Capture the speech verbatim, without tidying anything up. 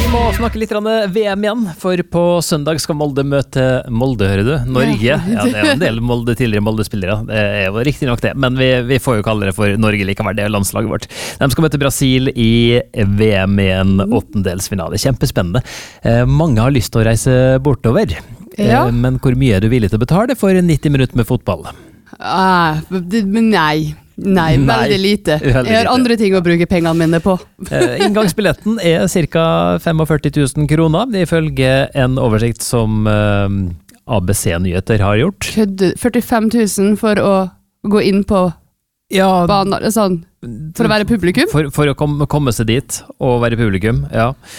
må snakke litt om V M igjen, for på søndag skal Molde møte Molde, hører du? Norge. Ja, det er jo en del Molde, tidligere Molde-spillere. Det er jo riktig nok det, men vi, vi får jo kalle det for Norge likevel, det er landslaget vårt. De skal møte Brasil i V M i en åttendelsfinale. Kjempespennende. Eh, mange har lyst til å reise bortover, Ja. eh, men hvor mye er du villig til å betale for nitti minutter med fotball? Ah, det- men nei. Nei, Nei, veldig lite. veldig Jeg har lite. andre ting å bruke pengene mine på. Eh, Inngangsbilletten er ca. førtifem tusen kroner, ifølge en oversikt som eh, A B C Nyheter har gjort. Kødde. førtifem tusen for å gå inn på Ja, banen, sånn, for å være publikum. For, for å komme, komme seg dit og være publikum, ja.